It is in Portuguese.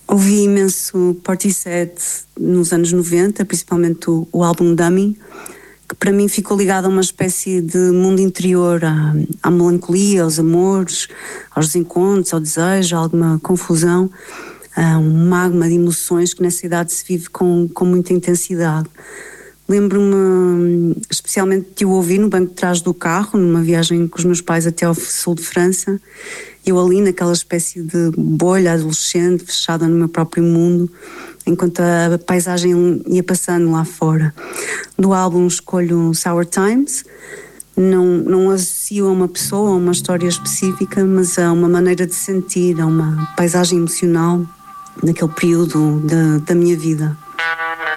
Ouvi imenso Portishead nos anos 90, principalmente o álbum Dummy, que para mim ficou ligado a uma espécie de mundo interior, à melancolia, aos amores, aos desencontros, ao desejo, a alguma confusão, a um magma de emoções que nessa idade se vive com muita intensidade. Lembro-me especialmente de o ouvir no banco de trás do carro, numa viagem com os meus pais até ao sul de França, eu ali naquela espécie de bolha adolescente, fechada no meu próprio mundo, enquanto a paisagem ia passando lá fora. Do álbum escolho Sour Times, não associo a uma pessoa, a uma história específica, mas a uma maneira de sentir, a uma paisagem emocional naquele período da minha vida.